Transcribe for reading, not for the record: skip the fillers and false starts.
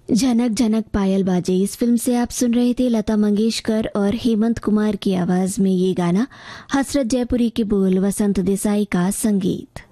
झनक झनक पायल बाजे, इस फिल्म से आप सुन रहे थे लता मंगेशकर और हेमंत कुमार की आवाज में ये गाना। हसरत जयपुरी के बोल, वसंत देसाई का संगीत।